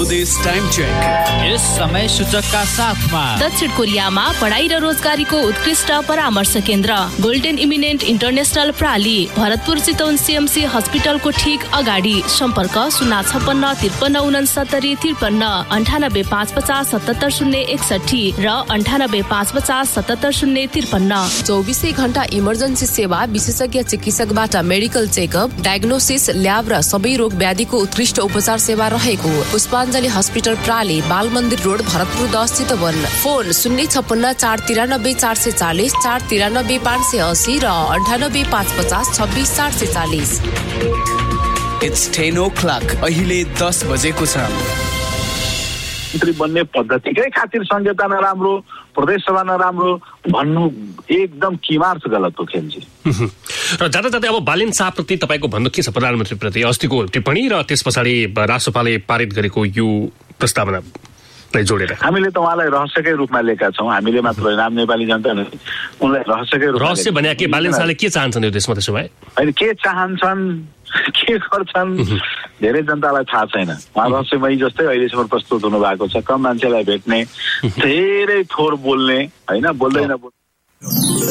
स्वदेश time check. यस समय सूचकका साथमा दक्षिण कोरियामा पढाइ र रोजगारीको उत्कृष्ट परामर्श केन्द्र golden eminent international प्राली, Bharatpur Chitwan CMC हस्पिटलको ठीक अगाडि। सम्पर्क 056 53 69 53 98 550 77 061 र 98 550 77 053। 24 घण्टा इमर्जेन्सी सेवा, विशेषज्ञ चिकित्सकबाट मेडिकल चेकअप, डायग्नोसिस, ल्याब र सबै रोग व्याधिको उत्कृष्ट उपचार सेवा रहेको। पुष्पाञ्जली हस्पिटल प्राली, बाल मन्दिर रोड, भरतपुर 10 चितवन। फोन 056 493 440 493 580 र 98 550 26 440। It's 10 o'clock. अहिले 10 बजेको छ। मन्त्री बन्ने पद्धतिकै खातिर संहिता नराम्रो, प्रदेश सभा नराम्रो भन्नु एकदम किमार्थ गलत हो खेलजी। र जाँदा जाँदै अब बालिन शाहप्रति तपाईँको भन्नु के छ? प्रधानमन्त्रीप्रति अस्तिको टिप्पणी र त्यस पछाडि राष्ट्रपालले पारित गरेको यो प्रस्तावनालाई जोडेर हामीले त उहाँलाई रहस्यकै रूपमा लिएका छौँ। हामीले मात्र होइन, आम नेपाली जनताले उनलाई रहस्यकै रूपमा। रहस्य भने के बालिन शाहले के चाहन्छन् यो देशमा? त्यसो भए होइन, के चाहन्छन्, के गर्छन्, धेरै जनतालाई थाहा छैन। उहाँ रहस्यमयी जस्तै अहिलेसम्म प्रस्तुत हुनु भएको छ। कम मान्छेलाई भेट्ने, धेरै थोर बोल्ने, होइन बोल्दैन।